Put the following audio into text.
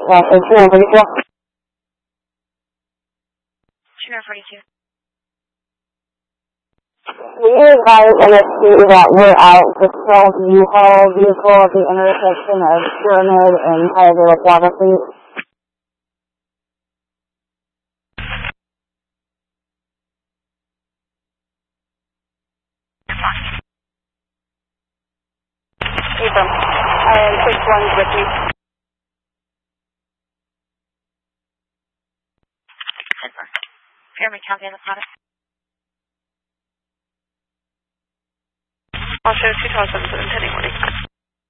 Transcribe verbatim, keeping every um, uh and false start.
uh, two forty-four. two forty-two. We advise N S P that we're out to sell the U-Haul vehicle at the intersection of Pyramid and Hialeah Water, please. Abram, uh, six one's with me. Pyramid County, La Plata. Also, two thousand seven, ten morning.